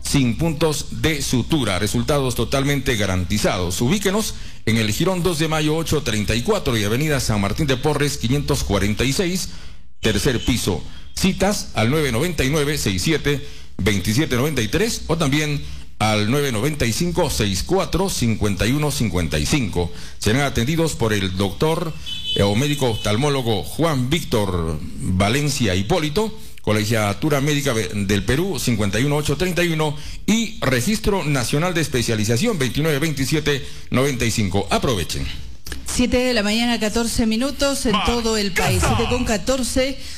sin puntos de sutura. Resultados totalmente garantizados. Ubíquenos en el Jirón 2 de Mayo 834 y Avenida San Martín de Porres 546, tercer piso. Citas al 999-67-2793 o también al 995-64-5155. Serán atendidos por el doctor o médico oftalmólogo Juan Víctor Valencia Hipólito, Colegiatura Médica del Perú 51831 y Registro Nacional de Especialización 292795. Aprovechen. 7 de la mañana, 14 minutos en todo el país. 7:14.